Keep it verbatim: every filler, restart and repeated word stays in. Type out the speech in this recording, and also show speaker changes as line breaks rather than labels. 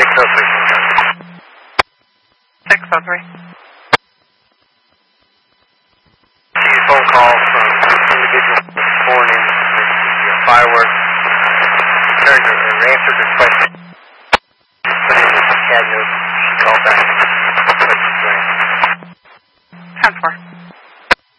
oh three.
six oh three.
A phone call from an individual this morning with the fireworks. Returned or answered the question. Put in the C A D notes. She called back.
ten four.